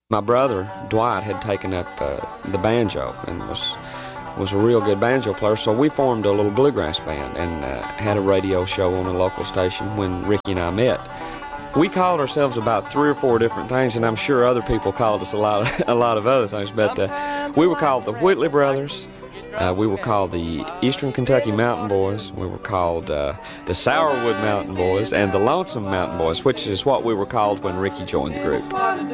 My brother, Dwight, had taken up the banjo and was a real good banjo player, so we formed a little bluegrass band and had a radio show on a local station when Ricky and I met. We called ourselves about 3 or 4 different things, and I'm sure other people called us a lot of other things, but we were called the Whitley Brothers. We were called the Eastern Kentucky Mountain Boys. We were called the Sourwood Mountain Boys and the Lonesome Mountain Boys, which is what we were called when Ricky joined the group.